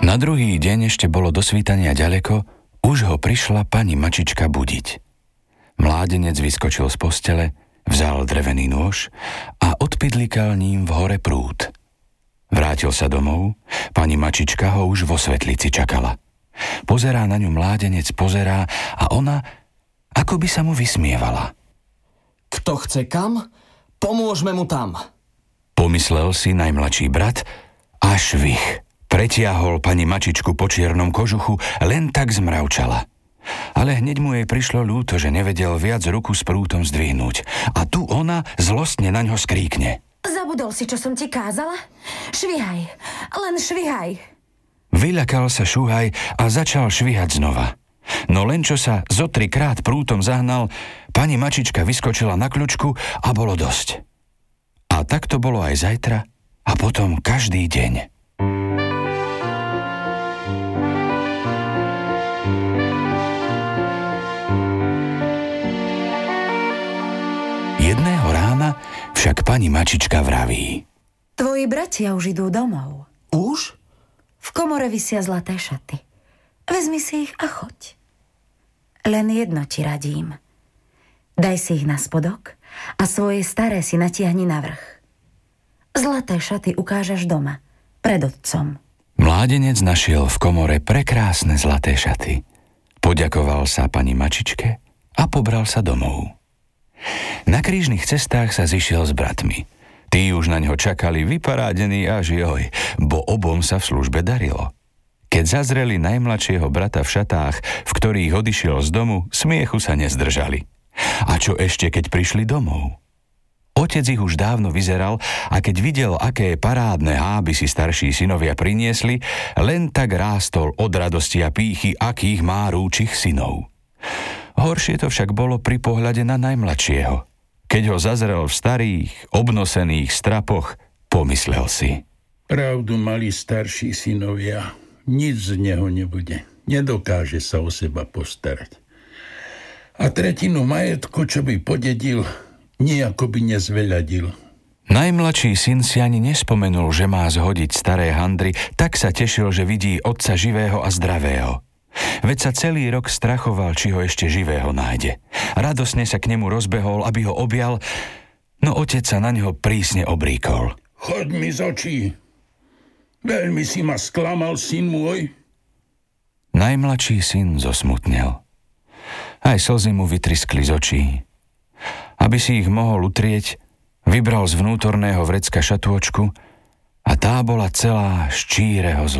Na druhý deň ešte bolo do svítania ďaleko, už ho prišla pani Mačička budiť. Mládenec vyskočil z postele, vzal drevený nôž a odpidlikal ním v hore prúd. Vrátil sa domov, pani Mačička ho už vo svetlici čakala. Pozerá na ňu mládenec, pozerá a ona ako by sa mu vysmievala. Kto chce kam, pomôžme mu tam. Pomyslel si najmladší brat a švih. Pretiahol pani Mačičku po čiernom kožuchu, len tak zmravčala. Ale hneď mu jej prišlo ľúto, že nevedel viac ruku s prútom zdvihnúť. A tu ona zlostne na ňo skríkne. Zabudol si, čo som ti kázala? Švihaj, len švihaj. Vyľakal sa Šuhaj a začal švihať znova. No len čo sa zo 3-krát prútom zahnal, pani Mačička vyskočila na kľučku a bolo dosť. A tak to bolo aj zajtra a potom každý deň. Jedného rána však pani Mačička vraví. Tvoji bratia už idú domov. Už? V komore visia zlaté šaty. Vezmi si ich a choď. Len jedno ti radím. Daj si ich na spodok a svoje staré si natiahni na vrch. Zlaté šaty ukážeš doma, pred otcom. Mládenec našiel v komore prekrásne zlaté šaty. Poďakoval sa pani Mačičke a pobral sa domov. Na krížnych cestách sa zišiel s bratmi. Tí už na ňo čakali vyparádení až joj, bo obom sa v službe darilo. Keď zazreli najmladšieho brata v šatách, v ktorých odišiel z domu, smiechu sa nezdržali. A čo ešte, keď prišli domov? Otec ich už dávno vyzeral a keď videl, aké parádne háby si starší synovia priniesli, len tak rástol od radosti a pýchy, akých má rúčich synov. Horšie to však bolo pri pohľade na najmladšieho. Keď ho zazrel v starých, obnosených strapoch, pomyslel si. Pravdu mali starší synovia. Nic z neho nebude. Nedokáže sa o seba postarať. A tretinu majetku, čo by podedil, nejako by nezveľadil. Najmladší syn si ani nespomenul, že má zhodiť staré handry, tak sa tešil, že vidí otca živého a zdravého. Veď sa celý rok strachoval, či ho ešte živého nájde. Radosne sa k nemu rozbehol, aby ho objal, no otec sa na ňo prísne obríkol. Choď mi z očí. Veľmi si ma sklamal, syn môj. Najmladší syn zosmutnel. Aj slzy mu vytriskli z očí. Aby si ich mohol utrieť, vybral z vnútorného vrecka šatôčku a tá bola celá z číreho zlata.